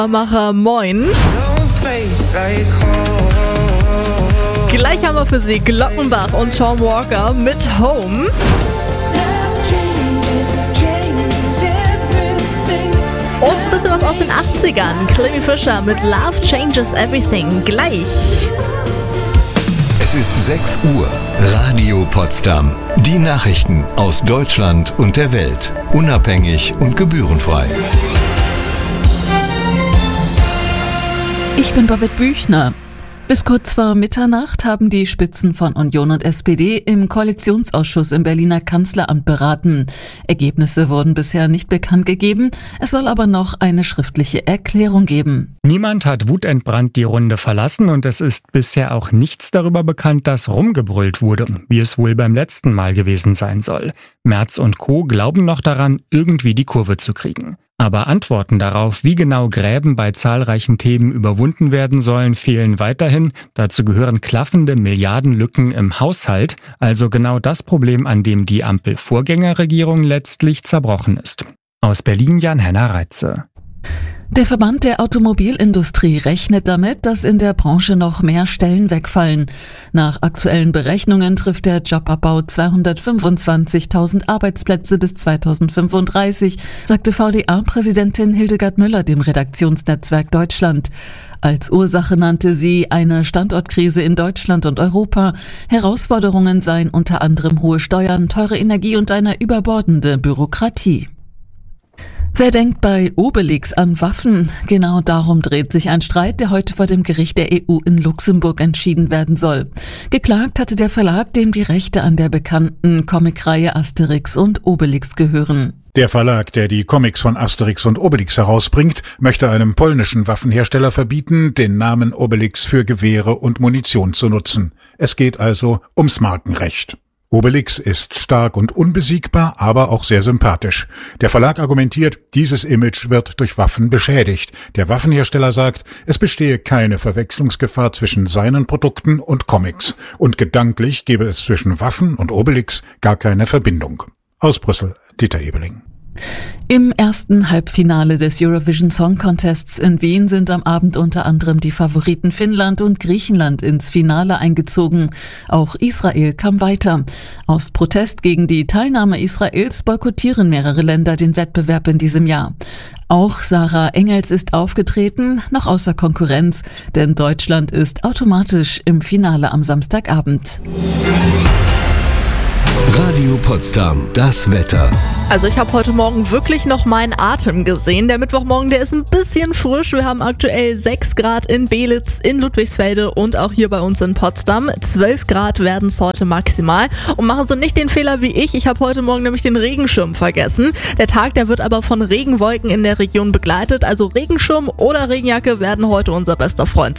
Macher, moin. Gleich haben wir für Sie Glockenbach und Tom Walker mit Home. Und ein bisschen was aus den 80ern. Clemmy Fischer mit Love Changes Everything. Gleich. Es ist 6 Uhr. Radio Potsdam. Die Nachrichten aus Deutschland und der Welt. Unabhängig und gebührenfrei. Ich bin Babette Büchner. Bis kurz vor Mitternacht haben die Spitzen von Union und SPD im Koalitionsausschuss im Berliner Kanzleramt beraten. Ergebnisse wurden bisher nicht bekannt gegeben, es soll aber noch eine schriftliche Erklärung geben. Niemand hat wutentbrannt die Runde verlassen und es ist bisher auch nichts darüber bekannt, dass rumgebrüllt wurde, wie es wohl beim letzten Mal gewesen sein soll. Merz und Co. glauben noch daran, irgendwie die Kurve zu kriegen. Aber Antworten darauf, wie genau Gräben bei zahlreichen Themen überwunden werden sollen, fehlen weiterhin. Dazu gehören klaffende Milliardenlücken im Haushalt, also genau das Problem, an dem die Ampel-Vorgängerregierung letztlich zerbrochen ist. Aus Berlin Jan-Henner Reitze. Der Verband der Automobilindustrie rechnet damit, dass in der Branche noch mehr Stellen wegfallen. Nach aktuellen Berechnungen trifft der Jobabbau 225.000 Arbeitsplätze bis 2035, sagte VDA-Präsidentin Hildegard Müller dem Redaktionsnetzwerk Deutschland. Als Ursache nannte sie eine Standortkrise in Deutschland und Europa. Herausforderungen seien unter anderem hohe Steuern, teure Energie und eine überbordende Bürokratie. Wer denkt bei Obelix an Waffen? Genau darum dreht sich ein Streit, der heute vor dem Gericht der EU in Luxemburg entschieden werden soll. Geklagt hatte der Verlag, dem die Rechte an der bekannten Comicreihe Asterix und Obelix gehören. Der Verlag, der die Comics von Asterix und Obelix herausbringt, möchte einem polnischen Waffenhersteller verbieten, den Namen Obelix für Gewehre und Munition zu nutzen. Es geht also ums Markenrecht. Obelix ist stark und unbesiegbar, aber auch sehr sympathisch. Der Verlag argumentiert, dieses Image wird durch Waffen beschädigt. Der Waffenhersteller sagt, es bestehe keine Verwechslungsgefahr zwischen seinen Produkten und Comics. Und gedanklich gebe es zwischen Waffen und Obelix gar keine Verbindung. Aus Brüssel, Dieter Ebeling. Im ersten Halbfinale des Eurovision Song Contests in Wien sind am Abend unter anderem die Favoriten Finnland und Griechenland ins Finale eingezogen. Auch Israel kam weiter. Aus Protest gegen die Teilnahme Israels boykottieren mehrere Länder den Wettbewerb in diesem Jahr. Auch Sarah Engels ist aufgetreten, noch außer Konkurrenz, denn Deutschland ist automatisch im Finale am Samstagabend. Radio Potsdam, das Wetter. Also ich habe heute Morgen wirklich noch meinen Atem gesehen. Der Mittwochmorgen, der ist ein bisschen frisch. Wir haben aktuell 6 Grad in Belitz, in Ludwigsfelde und auch hier bei uns in Potsdam. 12 Grad werden es heute maximal. Und machen Sie nicht den Fehler wie ich. Ich habe heute Morgen nämlich den Regenschirm vergessen. Der Tag, der wird aber von Regenwolken in der Region begleitet. Also Regenschirm oder Regenjacke werden heute unser bester Freund sein.